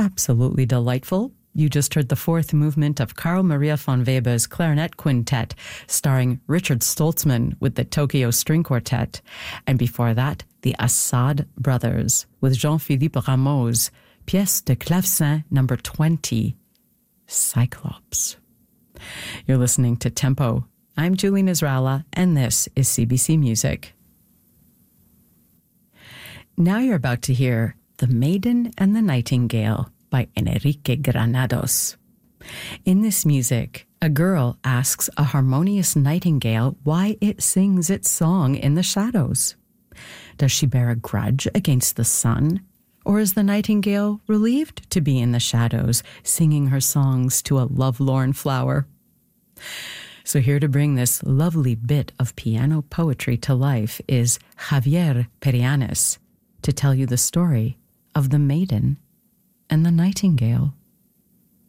absolutely delightful. You just heard the fourth movement of Carl Maria von Weber's Clarinet Quintet, starring Richard Stoltzman with the Tokyo String Quartet. And before that, the Assad Brothers with Jean-Philippe Rameau's Pièce de Clavecin number 20, Cyclops. You're listening to Tempo. I'm Julie Nasrallah, and this is CBC Music. Now you're about to hear The Maiden and the Nightingale by Enrique Granados. In this music, a girl asks a harmonious nightingale why it sings its song in the shadows. Does she bear a grudge against the sun? Or is the nightingale relieved to be in the shadows, singing her songs to a lovelorn flower? So here to bring this lovely bit of piano poetry to life is Javier Perianes to tell you the story of The Maiden and the Nightingale.